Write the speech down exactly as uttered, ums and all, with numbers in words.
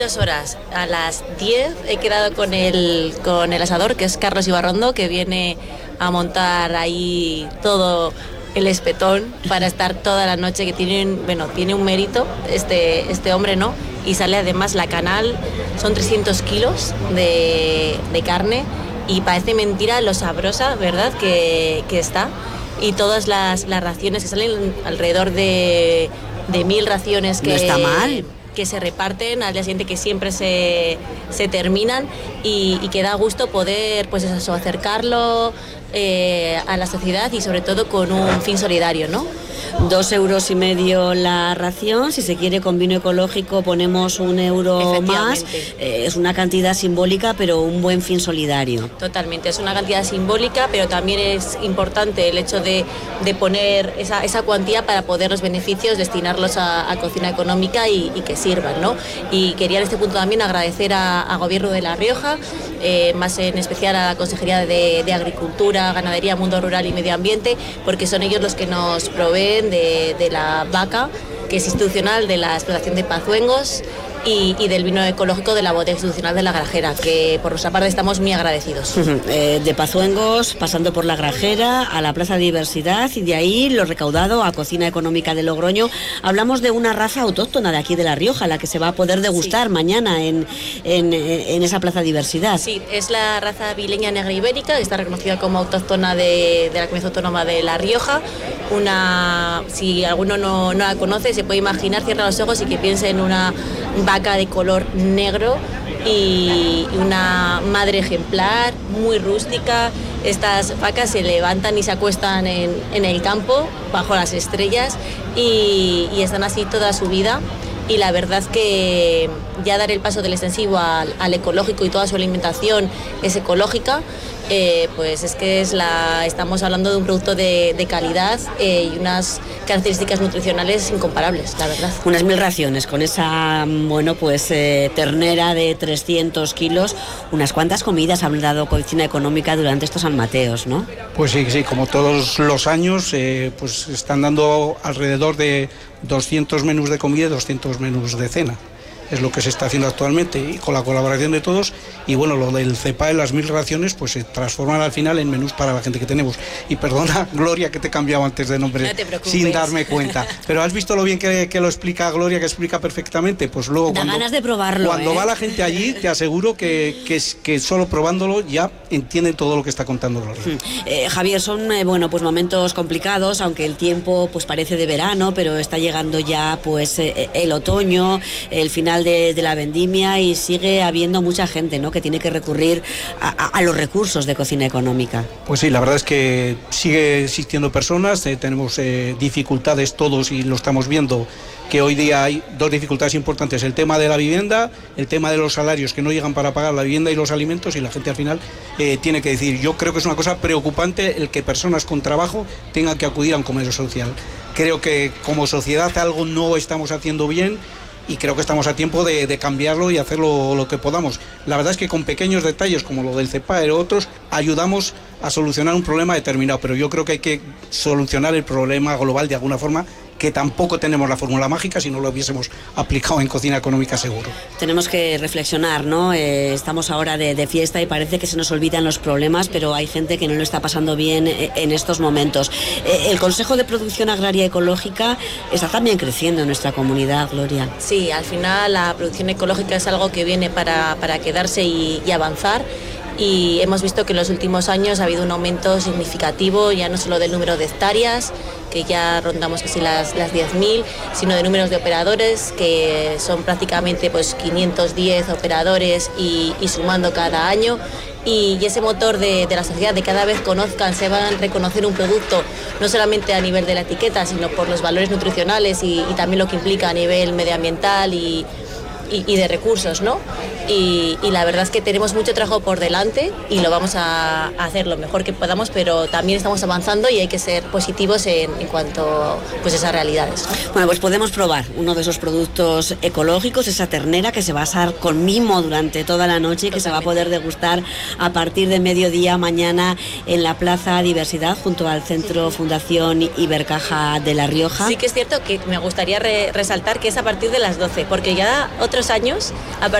Dos horas, a las diez he quedado con el, con el asador, que es Carlos Ibarrondo, que viene a montar ahí todo el espetón para estar toda la noche, que tiene, bueno, tiene un mérito este, este hombre, ¿no? Y sale además la canal, son trescientos kilos de, de carne y parece mentira lo sabrosa, ¿verdad?, que, que está. Y todas las, las raciones que salen, alrededor de, de mil raciones que... No está mal. que se reparten al día siguiente, que siempre se, se terminan y, y que da gusto poder, pues eso, acercarlo eh, a la sociedad y sobre todo con un fin solidario, ¿no? Dos euros y medio la ración, si se quiere con vino ecológico ponemos un euro más, eh, es una cantidad simbólica pero un buen fin solidario. Totalmente, es una cantidad simbólica, pero también es importante el hecho de, de poner esa, esa cuantía para poder los beneficios destinarlos a, a cocina económica y, y que sirvan, ¿no? Y quería en este punto también agradecer a, a Gobierno de La Rioja, eh, más en especial a la Consejería de, de Agricultura, Ganadería, Mundo Rural y Medio Ambiente, porque son ellos los que nos proveen De, de la vaca, que es institucional, de la explotación de Pazuengos y, y del vino ecológico de la bodega institucional de La Grajera, que por nuestra parte estamos muy agradecidos. eh, de Pazuengos, pasando por La Grajera, a la Plaza de Diversidad y de ahí lo recaudado a Cocina Económica de Logroño. Hablamos de una raza autóctona de aquí de La Rioja, la que se va a poder degustar sí. mañana en, en, en esa Plaza de Diversidad. Sí, es la raza vileña negra ibérica, que está reconocida como autóctona de, de la Comunidad Autónoma de La Rioja. Una, si alguno no, no la conoce, se puede imaginar, cierra los ojos y que piense en una vaca de color negro y una madre ejemplar, muy rústica. Estas vacas se levantan y se acuestan en, en el campo, bajo las estrellas, y, y están así toda su vida. Y la verdad que ya dar el paso del extensivo al, al ecológico y toda su alimentación es ecológica, eh, pues es que es la, estamos hablando de un producto de, de calidad eh, y unas características nutricionales incomparables, la verdad. Unas mil raciones con esa, bueno, pues eh, ternera de trescientos kilos, unas cuantas comidas han dado Cocina Económica durante estos San Mateos, ¿no? Pues sí, sí, como todos los años, eh, pues están dando alrededor de doscientos menús de comida y doscientos menús de cena. Es lo que se está haciendo actualmente y con la colaboración de todos. Y bueno, lo del CEPAE, las mil raciones, pues se transforman al final en menús para la gente que tenemos. Y perdona, Gloria, que te he cambiado antes de nombre, no te preocupes, sin darme cuenta. Pero ¿has visto lo bien que, que lo explica Gloria, que explica perfectamente? Pues luego da cuando, ganas de probarlo, cuando ¿eh? va la gente allí, te aseguro que, que, que solo probándolo ya entienden todo lo que está contando Gloria. Eh, Javier, son eh, bueno, pues momentos complicados, aunque el tiempo pues parece de verano, pero está llegando ya pues eh, el otoño, el final De, de la vendimia y sigue habiendo mucha gente, ¿no?, que tiene que recurrir a, a, a los recursos de Cocina Económica. Pues sí, la verdad es que sigue existiendo personas, eh, tenemos eh, dificultades todos y lo estamos viendo, que hoy día hay dos dificultades importantes: el tema de la vivienda, el tema de los salarios que no llegan para pagar la vivienda y los alimentos, y la gente al final eh, tiene que decir. Yo creo que es una cosa preocupante el que personas con trabajo tengan que acudir a un comedor social. Creo que como sociedad algo no estamos haciendo bien y creo que estamos a tiempo de, de cambiarlo y hacerlo lo que podamos. La verdad es que con pequeños detalles como lo del CEPAE o otros ayudamos a solucionar un problema determinado, pero yo creo que hay que solucionar el problema global de alguna forma, que tampoco tenemos la fórmula mágica si no lo hubiésemos aplicado en Cocina Económica seguro. Tenemos que reflexionar, ¿no? Eh, estamos ahora de, de fiesta y parece que se nos olvidan los problemas, pero hay gente que no lo está pasando bien en estos momentos. Eh, el Consejo de Producción Agraria Ecológica está también creciendo en nuestra comunidad, Gloria. Sí, al final la producción ecológica es algo que viene para, para quedarse y, y avanzar. Y hemos visto que en los últimos años ha habido un aumento significativo, ya no solo del número de hectáreas, que ya rondamos casi las, las diez mil, sino de números de operadores, que son prácticamente pues quinientos diez operadores y, y sumando cada año. Y, y ese motor de, de la sociedad, de cada vez conozcan, sepan reconocer un producto, no solamente a nivel de la etiqueta, sino por los valores nutricionales y, y también lo que implica a nivel medioambiental y Y, y de recursos, ¿no? Y, y la verdad es que tenemos mucho trabajo por delante y lo vamos a, a hacer lo mejor que podamos, pero también estamos avanzando y hay que ser positivos en, en cuanto pues, a esas realidades, ¿no? Bueno, pues podemos probar uno de esos productos ecológicos, esa ternera que se va a asar con mimo durante toda la noche y que Totalmente. Se va a poder degustar a partir de mediodía mañana en la Plaza Diversidad junto al Centro sí. Fundación Ibercaja de La Rioja. Sí que es cierto que me gustaría re- resaltar que es a partir de las doce, porque ya otros otros años, a